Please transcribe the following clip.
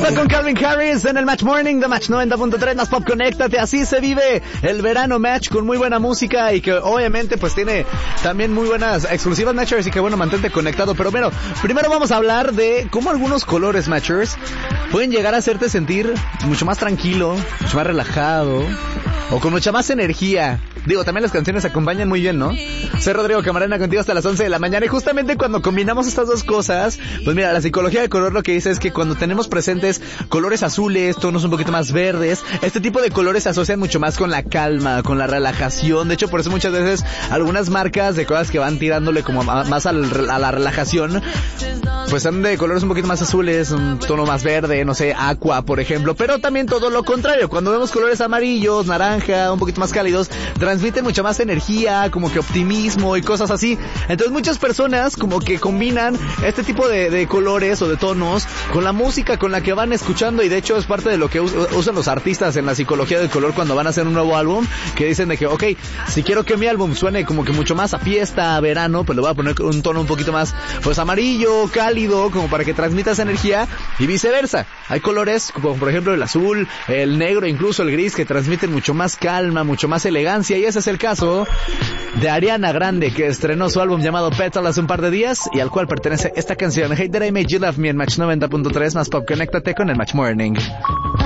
Pasó con Calvin Harris en el Match Morning de Match 90.3 más Pop. Conéctate, así se vive el verano Match, con muy buena música y que obviamente pues tiene también muy buenas exclusivas Matchers, y que bueno, mantente conectado. Pero bueno, primero vamos a hablar de cómo algunos colores Matchers pueden llegar a hacerte sentir mucho más tranquilo, mucho más relajado o con mucha más energía. Digo, también las canciones acompañan muy bien, ¿no? Soy Rodrigo Camarena, contigo hasta las 11 de la mañana, y justamente cuando combinamos estas dos cosas, pues mira, la psicología del color lo que dice es que cuando tenemos presentes colores azules, tonos un poquito más verdes, este tipo de colores se asocian mucho más con la calma, con la relajación. De hecho, por eso muchas veces algunas marcas de cosas que van tirándole como más a la relajación, pues son de colores un poquito más azules, un tono más verde, no sé, aqua, por ejemplo. Pero también todo lo contrario, cuando vemos colores amarillos, naranja, un poquito más cálidos, transmiten mucha más energía, como que optimismo y cosas así. Entonces muchas personas como que combinan este tipo de colores o de tonos con la música con la que van escuchando, y de hecho es parte de lo que usan los artistas en la psicología del color cuando van a hacer un nuevo álbum, que dicen de que, ok, si quiero que mi álbum suene como que mucho más a fiesta, a verano, pues le voy a poner un tono un poquito más, pues amarillo, cálido, como para que transmita esa energía, y viceversa. Hay colores como por ejemplo el azul, el negro, incluso el gris, que transmiten mucho más calma, mucho más elegancia, y ese es el caso de Ariana Grande, que estrenó su álbum llamado Petal hace un par de días y al cual pertenece esta canción, Hate That I Made You Love Me, en Match 90.3 más Pop. Conéctate con el Match Morning.